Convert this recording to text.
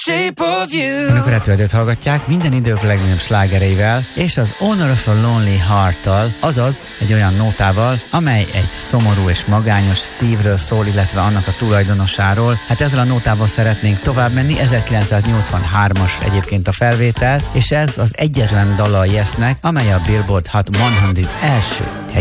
Shape of you. Önök a Retro hallgatják minden idők legnagyobb slágereivel és az Honor of a Lonely Heart-tal, azaz egy olyan nótával, amely egy szomorú és magányos szívről szól, illetve annak a tulajdonosáról. Hát ezzel a nótával szeretnénk tovább menni, 1983-as egyébként a felvétel, és ez az egyetlen dala a Yesnek, amely a Billboard Hot 100 első